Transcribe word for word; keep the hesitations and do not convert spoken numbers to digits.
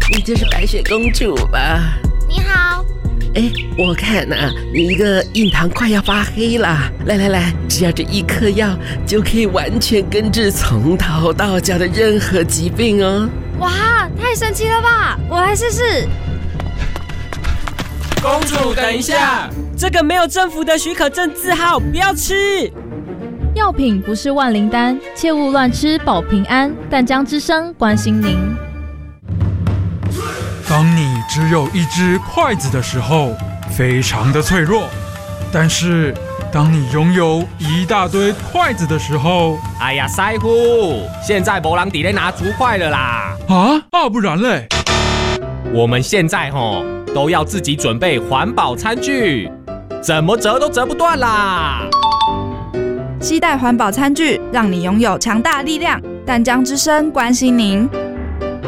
你就是白雪公主吧？ 你好。 哎，我看啊，你一个印堂快要发黑了。来来来，只要这一颗药，就可以完全根治从头到脚的任何疾病哦。 哇，太神奇了吧！我来试试。 公主，等一下， 这个没有政府的许可证字号，不要吃。 药品不是万灵丹，切勿乱吃保平安。淡江之声关心您。 当你只有一只筷子的时候，非常的脆弱；但是当你拥有一大堆筷子的时候， 哎呀，师傅，现在没人在咧拿竹筷了啦！ 啊啊，不然嘞？ 我们现在吼都要自己准备环保餐具，怎么折都折不断啦！ 携带环保餐具，让你拥有强大力量。淡江之声关心您。